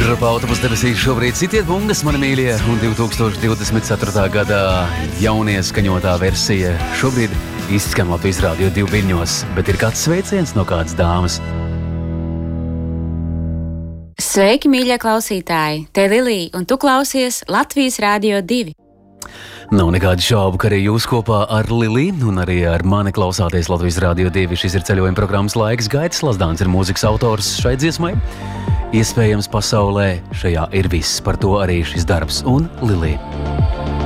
Grupa Autobus debesīs šobrīd Citiet bungas, mani mīļie, un 2024. gadā jaunie skaņotā versija šobrīd izskan Latvijas Rādio 2 viļņos, bet ir kāds sveiciens no kādas dāmas. Sveiki, mīļie klausītāji! Te Lilija, un tu klausies Latvijas Rādio 2. Nav nekādu šaubu, ka arī jūs kopā ar Liliju un arī ar mani klausāties Latvijas Rādio 2. Šis ir ceļojuma programmas Laiks. Gaitas Lazdāns ir mūzikas autors šai dziesmai. Iespējams pasaulē šajā ir viss, par to arī šis darbs un Lilija.